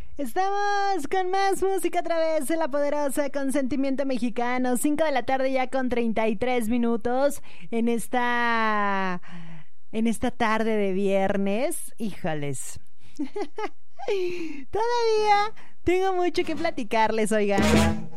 Estamos con más música a través de la poderosa Consentimiento Mexicano. 5 de la tarde ya con 33 minutos en esta tarde de viernes. Híjoles. Todavía tengo mucho que platicarles, oigan.